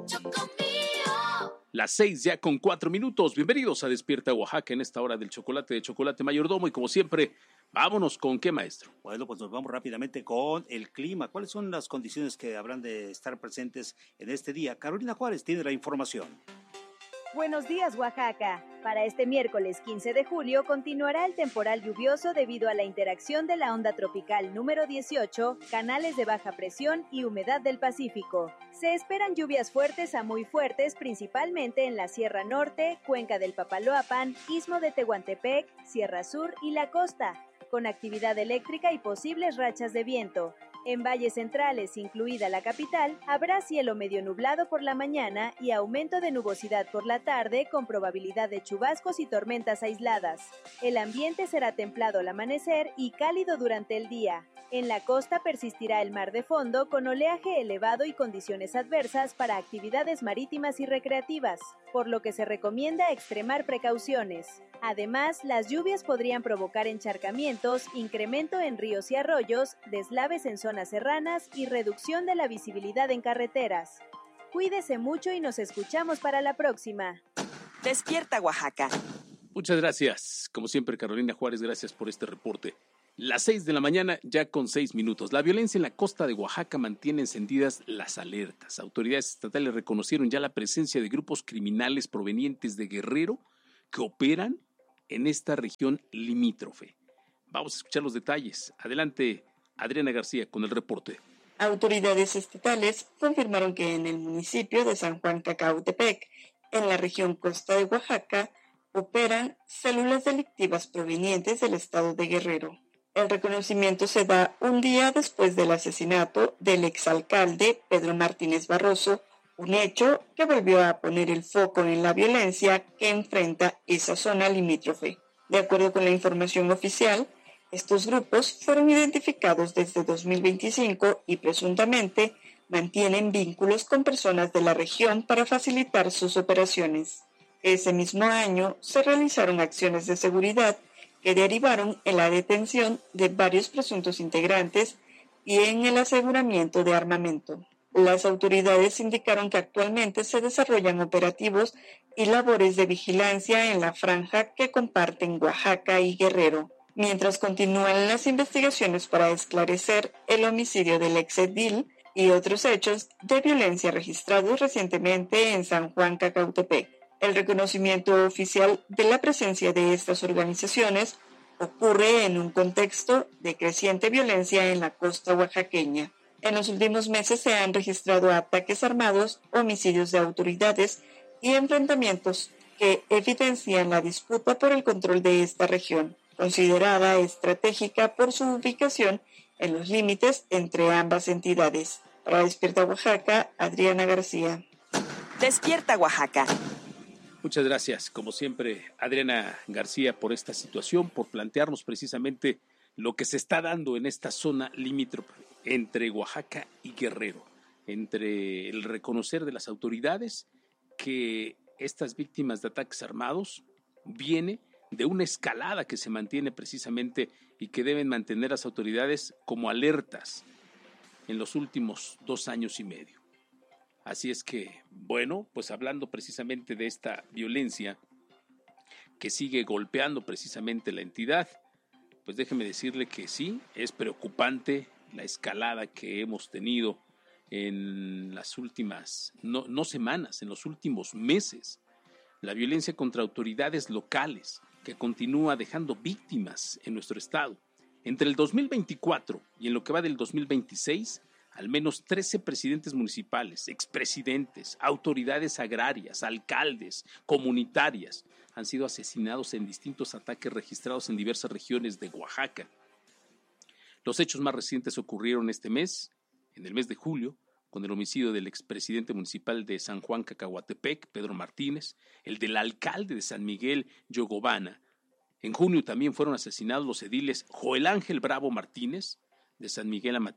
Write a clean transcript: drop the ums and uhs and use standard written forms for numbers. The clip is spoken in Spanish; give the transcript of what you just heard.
Las 6 ya con 4 minutos. Bienvenidos a Despierta Oaxaca en esta hora del chocolate de Chocolate Mayordomo. Y como siempre, vámonos con ¿qué, maestro? Bueno, pues nos vamos rápidamente con el clima. ¿Cuáles son las condiciones que habrán de estar presentes en este día? Carolina Juárez tiene la información. Buenos días, Oaxaca. Para este miércoles 15 de julio continuará el temporal lluvioso debido a la interacción de la onda tropical número 18, canales de baja presión y humedad del Pacífico. Se esperan lluvias fuertes a muy fuertes, principalmente en la Sierra Norte, Cuenca del Papaloapan, Istmo de Tehuantepec, Sierra Sur y la costa, con actividad eléctrica y posibles rachas de viento. En valles centrales, incluida la capital, habrá cielo medio nublado por la mañana y aumento de nubosidad por la tarde con probabilidad de chubascos y tormentas aisladas. El ambiente será templado al amanecer y cálido durante el día. En la costa persistirá el mar de fondo con oleaje elevado y condiciones adversas para actividades marítimas y recreativas, por lo que se recomienda extremar precauciones. Además, las lluvias podrían provocar encharcamientos, incremento en ríos y arroyos, deslaves en zonas serranas y reducción de la visibilidad en carreteras. Cuídese mucho y nos escuchamos para la próxima. Despierta Oaxaca. Muchas gracias. Como siempre, Carolina Juárez, gracias por este reporte. Las 6 de la mañana, ya con 6 minutos. La violencia en la costa de Oaxaca mantiene encendidas las alertas. Autoridades estatales reconocieron ya la presencia de grupos criminales provenientes de Guerrero que operan en esta región limítrofe. Vamos a escuchar los detalles. Adelante, Adriana García, con el reporte. Autoridades estatales confirmaron que en el municipio de San Juan Cacautepec, en la región costa de Oaxaca, operan células delictivas provenientes del estado de Guerrero. El reconocimiento se da un día después del asesinato del exalcalde Pedro Martínez Barroso, un hecho que volvió a poner el foco en la violencia que enfrenta esa zona limítrofe. De acuerdo con la información oficial, estos grupos fueron identificados desde 2025 y presuntamente mantienen vínculos con personas de la región para facilitar sus operaciones. Ese mismo año se realizaron acciones de seguridad que derivaron en la detención de varios presuntos integrantes y en el aseguramiento de armamento. Las autoridades indicaron que actualmente se desarrollan operativos y labores de vigilancia en la franja que comparten Oaxaca y Guerrero, mientras continúan las investigaciones para esclarecer el homicidio del exedil y otros hechos de violencia registrados recientemente en San Juan Cacautepec. El reconocimiento oficial de la presencia de estas organizaciones ocurre en un contexto de creciente violencia en la costa oaxaqueña. En los últimos meses se han registrado ataques armados, homicidios de autoridades y enfrentamientos que evidencian la disputa por el control de esta región, considerada estratégica por su ubicación en los límites entre ambas entidades. Para Despierta Oaxaca, Adriana García. Despierta Oaxaca. Muchas gracias, como siempre, Adriana García, por esta situación, por plantearnos precisamente lo que se está dando en esta zona limítrofe entre Oaxaca y Guerrero, entre el reconocer de las autoridades que estas víctimas de ataques armados viene de una escalada que se mantiene precisamente y que deben mantener las autoridades como alertas en los últimos 2 años y medio. Así es que, bueno, pues hablando precisamente de esta violencia que sigue golpeando precisamente la entidad, pues déjeme decirle que sí, es preocupante la escalada que hemos tenido en las últimas, no semanas, en los últimos meses. La violencia contra autoridades locales que continúa dejando víctimas en nuestro estado. Entre el 2024 y en lo que va del 2026, al menos 13 presidentes municipales, expresidentes, autoridades agrarias, alcaldes, comunitarias, han sido asesinados en distintos ataques registrados en diversas regiones de Oaxaca. Los hechos más recientes ocurrieron este mes, en el mes de julio, con el homicidio del expresidente municipal de San Juan Cacahuatepec, Pedro Martínez, el del alcalde de San Miguel, Yogobana. En junio también fueron asesinados los ediles Joel Ángel Bravo Martínez, de San Miguel